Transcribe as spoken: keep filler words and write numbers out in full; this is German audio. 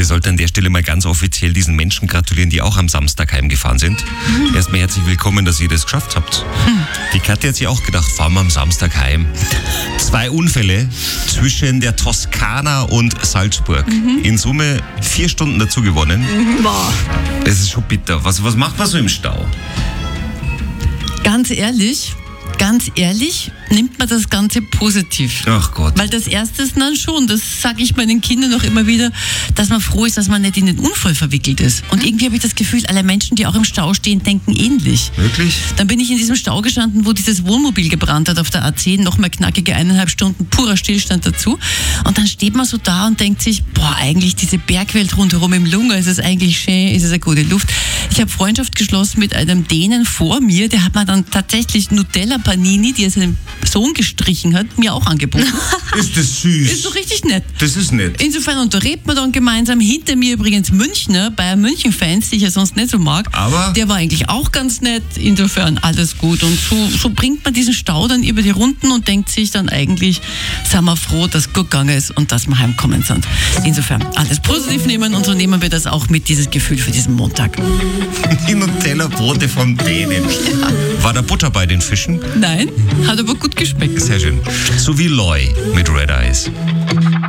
Wir sollten an der Stelle mal ganz offiziell diesen Menschen gratulieren, die auch am Samstag heimgefahren sind. Mhm. Erstmal herzlich willkommen, dass ihr das geschafft habt. Mhm. Die Katja hat sich auch gedacht, fahren wir am Samstag heim. Zwei Unfälle zwischen der Toskana und Salzburg. Mhm. In Summe vier Stunden dazu gewonnen. Mhm. Boah. Das ist schon bitter. Was, was macht man so im Stau? Ganz ehrlich, ganz ehrlich, nimmt man das Ganze positiv. Ach Gott. Weil das Erste ist dann schon, das sage ich meinen Kindern auch immer wieder, dass man froh ist, dass man nicht in den Unfall verwickelt ist. Und irgendwie habe ich das Gefühl, alle Menschen, die auch im Stau stehen, denken ähnlich. Wirklich? Dann bin ich in diesem Stau gestanden, wo dieses Wohnmobil gebrannt hat auf der A zehn, nochmal knackige eineinhalb Stunden purer Stillstand dazu. Und dann steht man so da und denkt sich, boah, eigentlich diese Bergwelt rundherum im Lunga, ist es eigentlich schön, ist es eine gute Luft. Ich habe Freundschaft geschlossen mit einem Dänen vor mir, der hat mir dann tatsächlich Nutella Panini, die er seinem Sohn gestrichen hat, mir auch angeboten. Ist das süß? Ist so richtig nett. Das ist nett. Insofern unterredet man dann gemeinsam. Hinter mir übrigens Münchner, Bayern München-Fans, die ich ja sonst nicht so mag. Aber? Der war eigentlich auch ganz nett. Insofern alles gut. Und so, so bringt man diesen Stau dann über die Runden und denkt sich dann eigentlich, sind wir froh, dass es gut gegangen ist und dass wir heimgekommen sind. Insofern alles positiv nehmen und so nehmen wir das auch mit, dieses Gefühl für diesen Montag. Die Nutella-Brote vom Dänen. Ja. War da Butter bei den Fischen? Nein, hat aber gut geschmeckt. Sehr schön. So wie Loy mit Red Eyes.